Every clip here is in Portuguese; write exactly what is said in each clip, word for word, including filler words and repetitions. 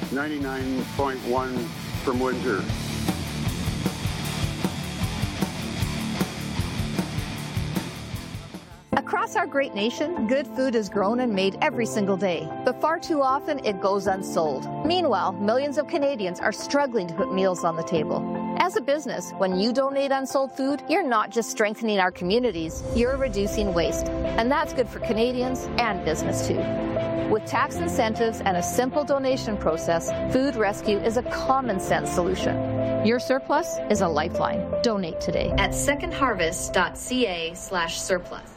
ninety-nine point one from Windsor. Across our great nation, good food is grown and made every single day, but far too often it goes unsold. Meanwhile, millions of Canadians are struggling to put meals on the table. As a business, when you donate unsold food, you're not just strengthening our communities, you're reducing waste. And that's good for Canadians and business too. With tax incentives and a simple donation process, Food Rescue is a common sense solution. Your surplus is a lifeline. Donate today at second harvest dot c a slash surplus.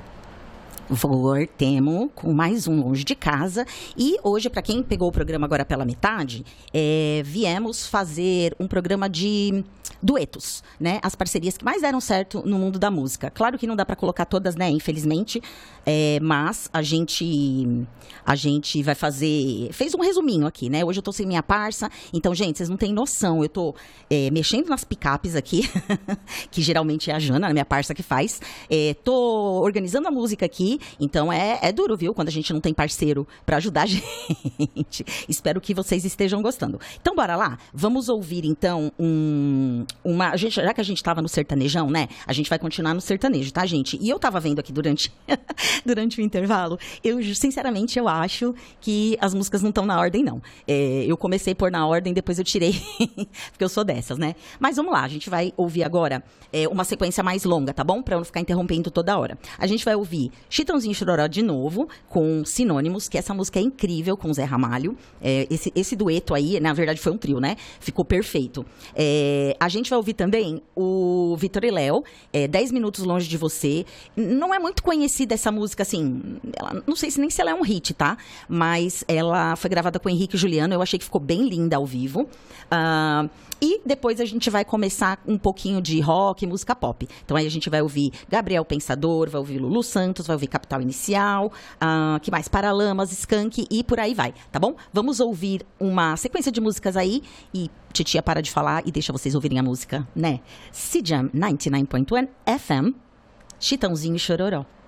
Voltemos com mais um Longe de Casa. E hoje, para quem pegou o programa agora pela metade, é, viemos fazer um programa de duetos, né? As parcerias que mais deram certo no mundo da música. Claro que não dá para colocar todas, né? Infelizmente, é, mas a gente, a gente vai fazer... Fez um resuminho aqui, né? Hoje eu tô sem minha parça. Então, gente, vocês não têm noção. Eu tô é, mexendo nas picapes aqui, que geralmente é a Jana, a minha parça, que faz. É, tô organizando a música aqui. Então, é, é duro, viu? Quando a gente não tem parceiro para ajudar a gente. Espero que vocês estejam gostando. Então, bora lá? Vamos ouvir, então, um, uma... A gente, já que a gente estava no sertanejão, né? A gente vai continuar no sertanejo, tá, gente? E eu tava vendo aqui durante, durante o intervalo, eu, sinceramente, eu acho que as músicas não estão na ordem, não. É, eu comecei a pôr na ordem, depois eu tirei, porque eu sou dessas, né? Mas vamos lá, a gente vai ouvir agora é, uma sequência mais longa, tá bom? Pra eu não ficar interrompendo toda hora. A gente vai ouvir Chitãozinho e Chororó de novo, com Sinônimos, que essa música é incrível, com Zé Ramalho. É, esse, esse dueto aí, na verdade foi um trio, né? Ficou perfeito. É, a gente vai ouvir também o Vitor e Léo, é, dez minutos longe de você. Não é muito conhecida essa música, assim, ela, não sei se nem se ela é um hit, tá? Mas ela foi gravada com o Henrique e Juliano, eu achei que ficou bem linda ao vivo. Uh, e depois a gente vai começar um pouquinho de rock, música pop. Então aí a gente vai ouvir Gabriel Pensador, vai ouvir Lulu Santos, vai ouvir Capital Inicial, uh, que mais? Paralamas, Skank e por aí vai, tá bom? Vamos ouvir uma sequência de músicas aí e Titia para de falar e deixa vocês ouvirem a música, né? C J A M noventa e nove ponto um F M, Chitãozinho e Chororó.